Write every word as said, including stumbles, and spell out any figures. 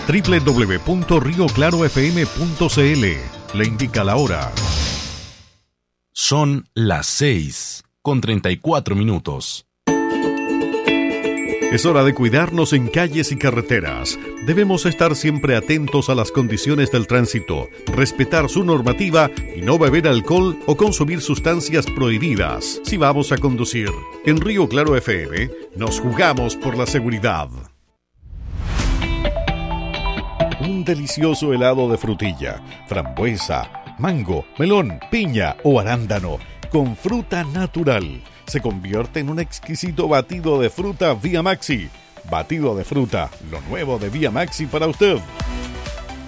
doble u doble u doble u punto río claro f m punto c l. Le indica la hora. Son las seis con treinta y cuatro minutos. Es hora de cuidarnos en calles y carreteras. Debemos estar siempre atentos a las condiciones del tránsito, respetar su normativa y no beber alcohol o consumir sustancias prohibidas si vamos a conducir. En Río Claro F M nos jugamos por la seguridad. Un delicioso helado de frutilla, frambuesa, mango, melón, piña o arándano con fruta natural se convierte en un exquisito batido de fruta Vía Maxi. Batido de fruta, lo nuevo de Vía Maxi para usted.